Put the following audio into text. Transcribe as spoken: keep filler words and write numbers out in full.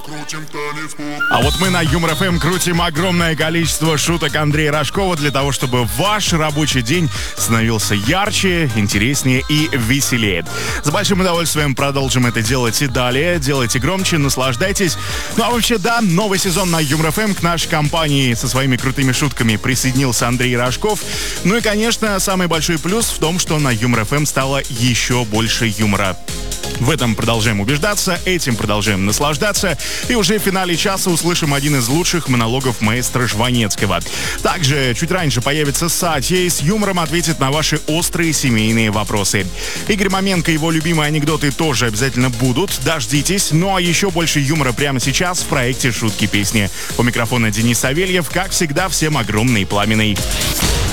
А вот мы на Юмор эф эм крутим огромное количество шуток Андрея Рожкова для того, чтобы ваш рабочий день становился ярче, интереснее и веселее. С большим удовольствием продолжим это делать и далее. Делайте громче, наслаждайтесь. Ну а вообще, да, новый сезон на Юмор эф эм к нашей компании со своими крутыми шутками присоединился Андрей Рожков. Ну и, конечно, самый большой плюс в том, что на Юмор эф эм стало еще больше юмора. В этом продолжаем убеждаться, этим продолжаем наслаждаться. И уже в финале часа услышим один из лучших монологов маэстро Жванецкого. Также чуть раньше появится Сатья и с юмором ответит на ваши острые семейные вопросы. Игорь Маменко и его любимые анекдоты тоже обязательно будут. Дождитесь. Ну а еще больше юмора прямо сейчас в проекте «Шутки песни». У микрофона Денис Савельев. Как всегда, всем огромный и пламенный.